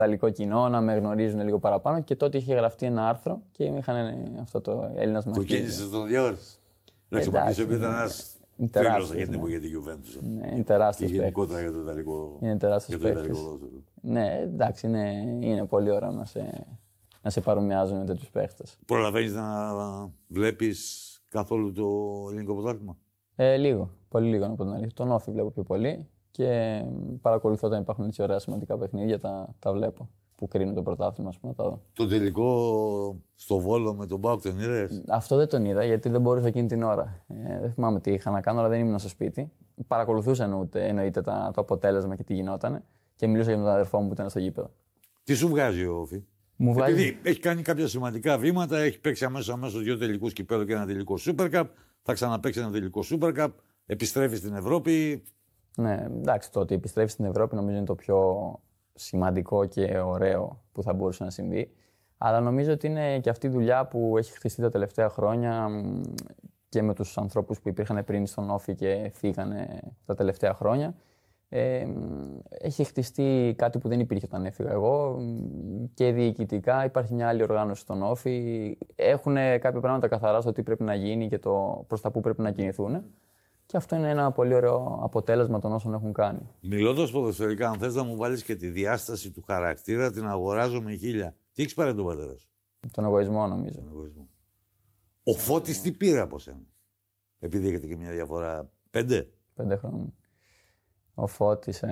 ιταλικό κοινό, να με γνωρίζουν λίγο παραπάνω. Και τότε είχε γραφτεί ένα άρθρο και είχαν αυτό το Έλληνας μαθητής. Το κίνησε στον 2 ώρες. Εντάξει, ο Μαρκίσιο ήταν ένας φίλος για την εποχή της Γιουβέντους. Ναι, είναι τεράστιος. Και γενικότερα για το ιταλικό. Είναι τεράστιος παίκτης. Ναι, εντάξει, είναι πολύ ωραίο να σε παρομοιάζουν με τέτοιους παίκτες. Προλαβαίνεις να βλέπεις καθόλου το ελληνικό πρωτάθλημα? Λίγο. Πολύ λίγο να πω την αλήθεια. Τον Όφη βλέπω πιο πολύ και παρακολουθώ όταν υπάρχουν έτσι ωραία σημαντικά παιχνίδια, τα βλέπω. Που κρίνουν το πρωτάθλημα, ας πούμε, να τα δω. Το τελικό στο Βόλο με τον ΠΑΟΚ τον είδες? Αυτό δεν τον είδα γιατί δεν μπορούσα εκείνη την ώρα. Δεν θυμάμαι τι είχα να κάνω, αλλά δεν ήμουν στο σπίτι. Παρακολουθούσα εννοείται το αποτέλεσμα και τι γινόταν και μιλούσα για τον αδερφό μου που ήταν στο γήπεδο. Τι σου βγάζει ο Όφη? Μου βγάζει... Επειδή έχει κάνει κάποια σημαντικά βήματα, έχει παίξει αμέσως 2 τελικούς κυπέλλου και ένα τελικό Super Cup, θα ξαναπαίξει ένα τελικό Super Cup, επιστρέφει στην Ευρώπη. Ναι, εντάξει, το ότι επιστρέφει στην Ευρώπη νομίζω είναι το πιο σημαντικό και ωραίο που θα μπορούσε να συμβεί. Αλλά νομίζω ότι είναι και αυτή η δουλειά που έχει χτιστεί τα τελευταία χρόνια και με τους ανθρώπους που υπήρχαν πριν στον Όφη και φύγανε τα τελευταία χρόνια. Έχει χτιστεί κάτι που δεν υπήρχε όταν έφυγα εγώ και διοικητικά υπάρχει μια άλλη οργάνωση στον Όφη. Έχουν κάποια πράγματα καθαρά στο τι πρέπει να γίνει και προς τα που πρέπει να κινηθούν. Και αυτό είναι ένα πολύ ωραίο αποτέλεσμα των όσων έχουν κάνει. Μιλώντας ποδοσφαιρικά, αν θες να μου βάλεις και τη διάσταση του χαρακτήρα, την αγοράζω με 1000. Τι έχεις πάρει από τον πατέρα σου? Τον εγωισμό, νομίζω. Τον εγωισμό. Ο Φώτης τι πήρε από σένα? Επειδή έχετε και μια διαφορά 5 χρόνια. Ο Φώτης,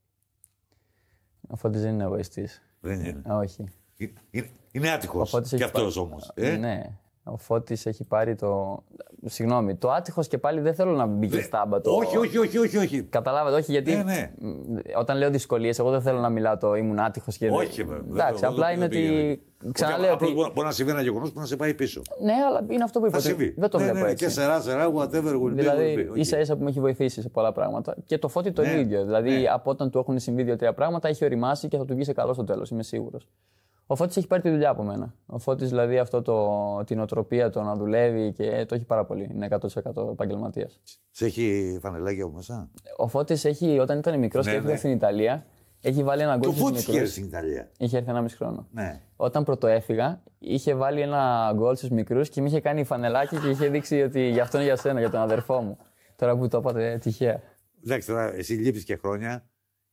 Ο Φώτης δεν είναι εγωιστής. Δεν είναι. Όχι. Είναι άτυχος κι αυτός όμως. Ναι. Ο Φώτης έχει πάρει το. Συγγνώμη, το άτυχος και πάλι δεν θέλω να μπει και στάμπα το. Όχι. Καταλάβατε, όχι, γιατί. Ναι. Όταν λέω δυσκολίες, εγώ δεν θέλω να μιλάω το ήμουν άτυχος και. Όχι, βέβαια. Εντάξει, απλά είναι ότι. Ξαναλέω ότι. Μπορεί να συμβεί ένα γεγονός που να σε πάει πίσω. Ναι, αλλά είναι αυτό που είπα. Δεν το βλέπω έτσι. Και σερά, whatever will be. Δηλαδή, ίσα-ίσα που με έχει βοηθήσει σε πολλά πράγματα. Και το Φώτη το ίδιο. Δηλαδή, από όταν του έχουν συμβεί 2-3 πράγματα, έχει οριμάσει και θα του βγει σε καλό στο τέλος, είμαι σίγουρος. Ο Φώτης έχει πάρει τη δουλειά από μένα. Ο Φώτης, δηλαδή, την οτροπία, το να δουλεύει και το έχει πάρα πολύ. Είναι 100% επαγγελματίας. Σε έχει φανελάκια από μέσα? Ο Φώτης έχει, όταν ήταν μικρός και έφυγε στην Ιταλία, έχει βάλει ένα γκολ. Ο Φώτης είχε έρθει στην Ιταλία. Είχε έρθει 1,5 χρόνο. Ναι. Όταν πρωτοέφυγα, είχε βάλει ένα γκολ στους μικρούς και με είχε κάνει φανελάκι και είχε δείξει ότι γι' αυτό είναι για σένα, για τον αδερφό μου. Τώρα που το είπατε τυχαία. Εντάξει, τώρα εσύ λείπεις και χρόνια.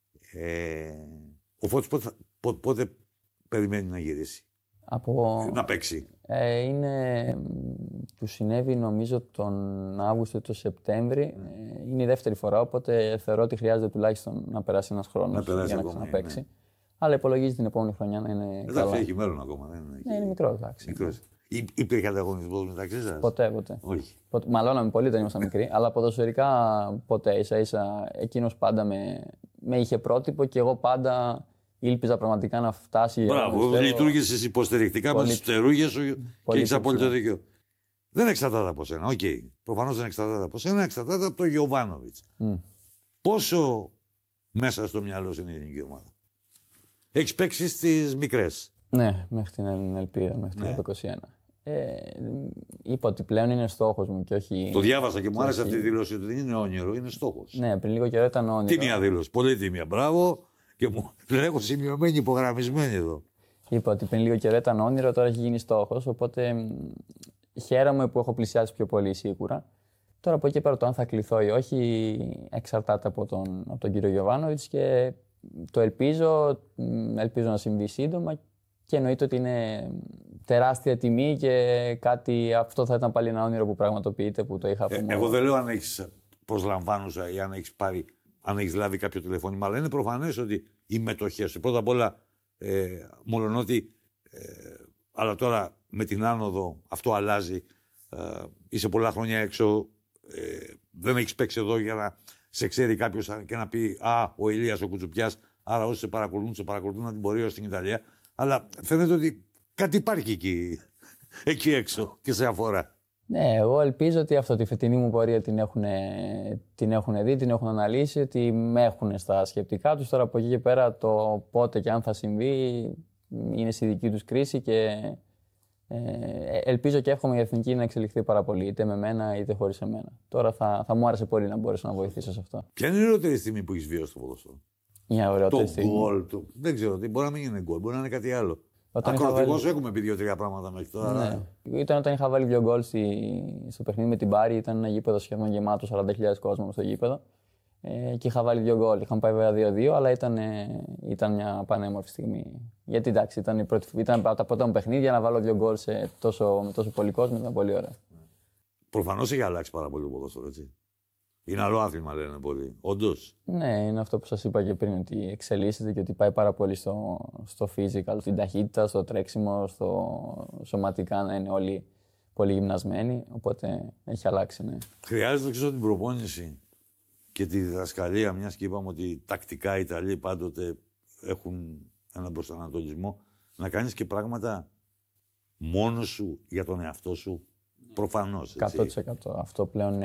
Ο Φώτης πότε περιμένει να γυρίσει? Να παίξει. Του συνέβη νομίζω τον Αύγουστο ή τον Σεπτέμβρη. Είναι η δεύτερη φορά, οπότε θεωρώ ότι χρειάζεται τουλάχιστον να περάσει ένας χρόνος για να ξαναπαίξει. Ναι. Αλλά υπολογίζει την επόμενη χρονιά να είναι. Εντάξει, έχει μέλλον ακόμα. Είναι μικρός, εντάξει. Υπήρχε ανταγωνισμός μεταξύ σας? Ποτέ. Όχι. Μαλώναμε πολύ όταν ήμασταν μικροί, αλλά ποδοσφαιρικά ποτέ. Ίσα-ίσα εκείνος πάντα με είχε πρότυπο και εγώ πάντα. Ήλπιζα πραγματικά να φτάσει. Μπράβο, λειτουργήσεις υποστηρικτικά με τις φτερούγες σου και έχεις απόλυτο δίκιο. Δεν εξαρτάται από σένα. Οκ. Προφανώς δεν εξαρτάται από σένα, εξαρτάται από τον Γιοβάνοβιτς. Πόσο μέσα στο μυαλό σου είναι η ελληνική ομάδα? Έχεις παίξει στις μικρές? Ναι, μέχρι την Ελπίδα, μέχρι το 2021. Είπα ότι πλέον είναι στόχος μου και όχι. Το διάβασα και μου άρεσε αυτή η δήλωση ότι δεν είναι όνειρο, είναι στόχος. Ναι, πριν λίγο καιρό ήταν όνειρο. Τίμια δήλωση, πολύ τίμια. Μπράβο. Και μου την έχω σημειωμένη, υπογραμμισμένη εδώ. Είπα ότι πριν λίγο καιρό ήταν όνειρο, τώρα έχει γίνει στόχος. Οπότε χαίρομαι που έχω πλησιάσει πιο πολύ σίγουρα. Τώρα από εκεί πέρα το αν θα κληθώ ή όχι εξαρτάται από τον κύριο Γιοβάνοβιτς και το ελπίζω να συμβεί σύντομα και εννοείται ότι είναι τεράστια τιμή και αυτό θα ήταν πάλι ένα όνειρο που πραγματοποιείται που το είχα πούμε. Εγώ δεν λέω αν έχεις προσλαμβάνουσα ή αν έχεις λάβει κάποιο τηλεφώνημα, αλλά είναι προφανές ότι οι μετοχές σου, πρώτα απ' όλα, μολονότι, αλλά τώρα με την άνοδο αυτό αλλάζει, είσαι πολλά χρόνια έξω, δεν έχεις παίξει εδώ για να σε ξέρει κάποιος και να πει «Α, ο Ηλίας ο Κουτσουπιάς», άρα όσοι σε παρακολουθούν να την πορεία στην Ιταλία, αλλά φαίνεται ότι κάτι υπάρχει εκεί έξω και σε αφορά. Ναι, εγώ ελπίζω ότι τη φετινή μου πορεία την έχουν δει, την έχουν αναλύσει, ότι με έχουν στα σκεπτικά τους. Τώρα από εκεί και πέρα το πότε και αν θα συμβεί είναι στη δική τους κρίση και ελπίζω και εύχομαι η Εθνική να εξελιχθεί πάρα πολύ, είτε με μένα είτε χωρίς εμένα. Τώρα θα μου άρεσε πολύ να μπορέσω να βοηθήσω σε αυτό. Ποια είναι η ερώτηση στιγμή που έχεις βιώσει στο ποδόσφαιρο? Μια ωραιότερη Το στιγμή. γκολ του. Δεν ξέρω τι, μπορεί να μην είναι γκολ, μπορεί να είναι κάτι άλλο. Ακροθυγώς έχουμε πει 2-3 πράγματα μέχρι τώρα. Ναι. Ήταν όταν είχα βάλει 2 γκολ στο παιχνίδι με την Μπάρη, ήταν ένα γήπεδο σχεδόν γεμάτο, 40.000 κόσμο στο γήπεδο. Και είχα βάλει 2 γκολ. Είχαν πάει βέβαια 2-2, αλλά ήταν μια πανέμορφη στιγμή. Γιατί εντάξει, ήταν από τα πρώτα μου παιχνίδια να βάλω 2 γκολ με τόσο πολύ κόσμο, ήταν πολύ ωραία. Προφανώς έχει αλλάξει πάρα πολύ το ποδόσφαιρο, έτσι. Είναι άλλο άθλημα, λένε πολλοί. Όντως. Ναι, είναι αυτό που σας είπα και πριν, ότι εξελίσσεται και ότι πάει πάρα πολύ στο physical, στην ταχύτητα, στο τρέξιμο, σωματικά να είναι όλοι πολύ γυμνασμένοι. Οπότε έχει αλλάξει, ναι. Χρειάζεται ξέρω την προπόνηση και τη διδασκαλία, μιας και είπαμε ότι τακτικά οι Ιταλοί πάντοτε έχουν έναν προσανατολισμό, να κάνεις και πράγματα μόνος σου για τον εαυτό σου. Προφανώς. 100%. Αυτό πλέον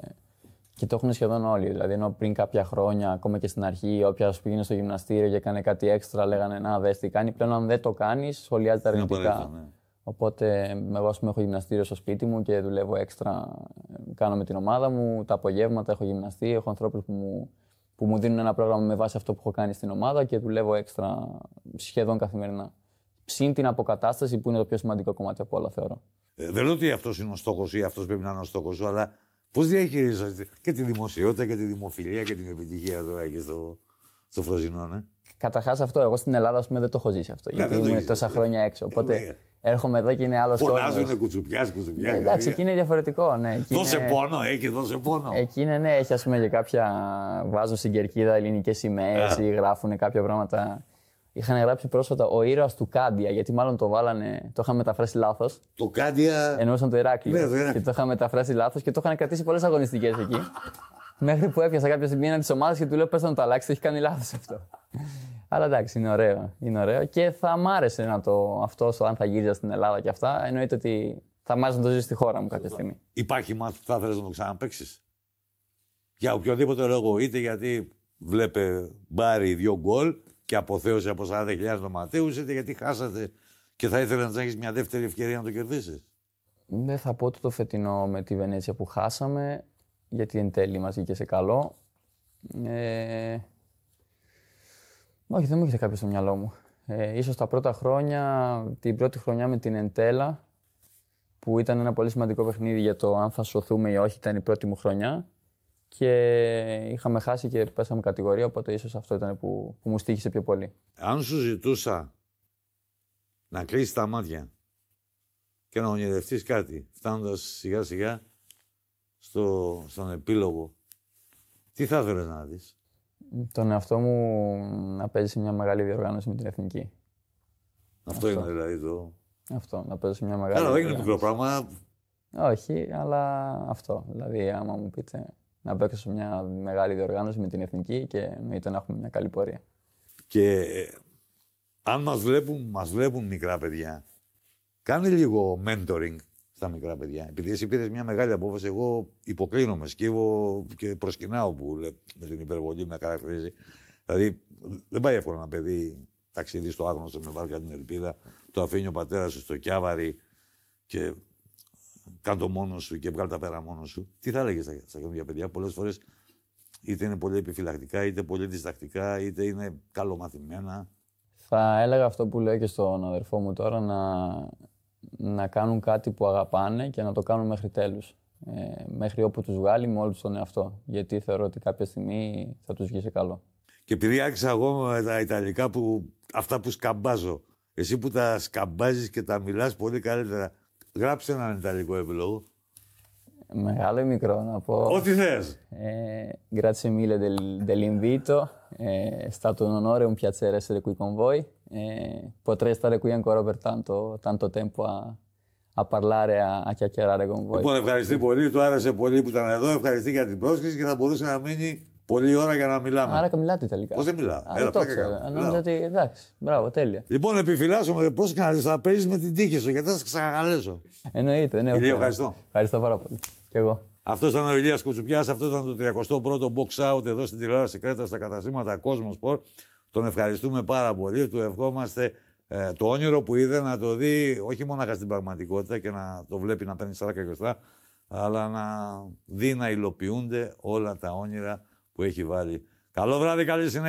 και το έχουν σχεδόν όλοι. Δηλαδή, ενώ πριν κάποια χρόνια, ακόμα και στην αρχή, όποια σου πήγαινε στο γυμναστήριο και έκανε κάτι έξτρα, λέγανε να δες τι κάνει. Πλέον, αν δεν το κάνει, σχολιάζεται αρνητικά. Ναι. Οπότε, εγώ έχω γυμναστήριο στο σπίτι μου και δουλεύω έξτρα. Κάνω με την ομάδα μου. Τα απογεύματα έχω γυμναστεί. Έχω ανθρώπους που μου δίνουν ένα πρόγραμμα με βάση αυτό που έχω κάνει στην ομάδα και δουλεύω έξτρα σχεδόν καθημερινά. Συν την αποκατάσταση που είναι το πιο σημαντικό κομμάτι από όλα, θεωρώ. Δεν λέω ότι αυτό είναι ο στόχος ή αυτό πρέπει να είναι ο στόχος σου, αλλά πώς διαχειρίζεσαι και τη δημοσιότητα και τη δημοφιλία και την επιτυχία τώρα εκεί στο Φροζινό, ναι. Καταρχάς αυτό, εγώ στην Ελλάδα δεν το έχω ζήσει αυτό. Γιατί είμαι τόσα χρόνια έξω. Οπότε έρχομαι εδώ και είναι άλλο κόσμο. Φωνάζουν κουτσουπιάς. Εντάξει, εκεί είναι διαφορετικό. Ναι. Δώσε πόνο, δώσε πόνο. Εκεί είναι, ναι, έχει ας πούμε και κάποια. Βάζουν στην κερκίδα ελληνικές σημαίες ή γράφουν κάποια πράγματα. Είχαν γράψει πρόσφατα ο ήρωας του Κάντια, γιατί μάλλον το βάλανε, το είχαν μεταφράσει λάθος. Το Κάντια. Εννοούσαν το Ηράκλειο. Ναι, και το είχαν μεταφράσει λάθος και το είχαν κρατήσει πολλές αγωνιστικές εκεί. Μέχρι που έπιασα κάποια στιγμή έναν τη ομάδα και του λέω: πες να το αλλάξει, το έχει κάνει λάθος αυτό. Αλλά εντάξει, είναι ωραίο. Είναι ωραίο και θα μ' άρεσε να αυτό, αν θα γύριζα στην Ελλάδα και αυτά. Εννοείται ότι θα μ' άρεσε να το ζήσω στη χώρα μου κάποια στιγμή. Υπάρχει μάτς που θα ήθελες να το ξαναπαίξεις? Για οποιοδήποτε λόγο, είτε γιατί βλέπε Μπάρι 2 γκολ και αποθέωσε από 40.000 νοματέους, είτε γιατί χάσατε και θα ήθελε να έχεις μια δεύτερη ευκαιρία να το κερδίσεις. Δεν θα πω το φετινό με τη Βενέτσια που χάσαμε, γιατί εν τέλει μας βγήκε σε καλό. Όχι, δεν μου έρχεται κάποιο στο μυαλό μου. Ίσως τα πρώτα χρόνια, την πρώτη χρονιά με την Εντέλα, που ήταν ένα πολύ σημαντικό παιχνίδι για το αν θα σωθούμε ή όχι, ήταν η πρώτη μου χρονιά. Και είχαμε χάσει και πέσαμε κατηγορία, οπότε ίσως αυτό ήταν που μου στοίχησε πιο πολύ. Αν σου ζητούσα να κλείσεις τα μάτια και να ονειρευτείς κάτι, φτάνοντας σιγά σιγά στον επίλογο, τι θα ήθελες να δεις? Τον εαυτό μου να παίζει σε μια μεγάλη διοργάνωση με την Εθνική. Αυτό είναι δηλαδή το... Αυτό, να παίζει σε μια μεγάλη διοργάνωση. Δεν είναι μικρό πράγμα. Όχι, αλλά αυτό. Δηλαδή, άμα μου πείτε να παίξω σε μια μεγάλη διοργάνωση με την Εθνική και εννοείται να έχουμε μια καλή πορεία. Και αν μας βλέπουν μικρά παιδιά, κάνε λίγο mentoring στα μικρά παιδιά. Επειδή εσύ πήρες μια μεγάλη απόφαση, εγώ υποκρίνομαι, σκύβω και προσκυνάω που με την υπερβολή με χαρακτηρίζει. Δηλαδή, δεν πάει εύκολα ένα παιδί ταξίδι στο άγνωστο με βάρκα την ελπίδα, το αφήνει ο πατέρας σου στο Κιάβαρι και κάνε το μόνος σου και βγάλει τα πέρα μόνος σου. Τι θα έλεγες στα καινούργια παιδιά? Πολλές φορές είτε είναι πολύ επιφυλακτικά, είτε πολύ διστακτικά, είτε είναι καλομαθημένα. Θα έλεγα αυτό που λέω και στον αδερφό μου τώρα, να κάνουν κάτι που αγαπάνε και να το κάνουν μέχρι τέλους. Μέχρι όπου τους βγάλει με όλο τον εαυτό. Γιατί θεωρώ ότι κάποια στιγμή θα τους βγει σε καλό. Και επειδή άρχισα εγώ με τα Ιταλικά, αυτά που σκαμπάζω, εσύ που τα σκαμπάζεις και τα μιλάς πολύ καλύτερα, γράψε έναν Ιταλικό επιλόγο. Μεγάλο ή μικρό, να πω. Ό,τι θες. Grazie mille dell'invito. È stato un onore e un piacere essere qui con voi. Potrei stare qui ancora per tanto tempo a parlare, a chiacchierare con voi. Λοιπόν, ευχαριστεί πολύ. Του άρεσε πολύ που ήταν εδώ. Ευχαριστεί για την πρόσκληση και θα μπορούσε να μείνει πολλή ώρα για να μιλάμε. Άρα και μιλάτε Ιταλικά. Πώς δεν μιλάω? Έλα, το ξέρω. Νόμιζα ότι εντάξει. Μπράβο, τέλεια. Λοιπόν, επιφυλάσσομαι πώς κάνεις, θα παίζεις με την τύχη σου, γιατί θα σε ξανακαλέσω. Εννοείται, ναι. Ηλία, ευχαριστώ. Ευχαριστώ πάρα πολύ. Και εγώ. Αυτό ήταν ο Ηλίας Κουτσουπιάς, αυτό ήταν το 31ο Box Out εδώ στην τηλεόραση Κρέτα στα καταστήματα Cosmo Sport. Τον ευχαριστούμε πάρα πολύ. Του ευχόμαστε το όνειρο που είδε να το δει όχι μόνο στην πραγματικότητα και να το βλέπει να παίρνει σάρκα και οστά, αλλά να δει να υλοποιούνται όλα τα όνειρα που έχει βάλει. Καλό βράδυ, καλή συνέχεια.